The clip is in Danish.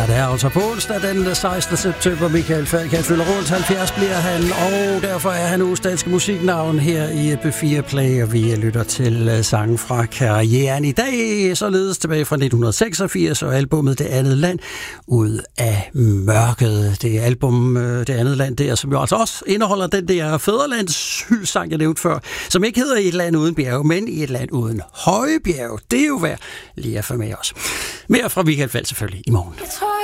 Ja, det er altså på onsdag den 16. september. Michael Falk, han fylder rundt 70 bliver han, og derfor er han uges danske musiknavn her i B4 Play, og vi lytter til sangen fra karrieren i dag, således tilbage fra 1986, og albumet Det Andet Land ud af mørket. Det er album Det Andet Land der, som jo altså også indeholder den der fædrelandshyldesang, jeg nævnte før, som ikke hedder I et land uden bjerge, men I et land uden høje bjerge. Det er jo værd lige at få med os. Mere fra Michael Falk selvfølgelig i morgen.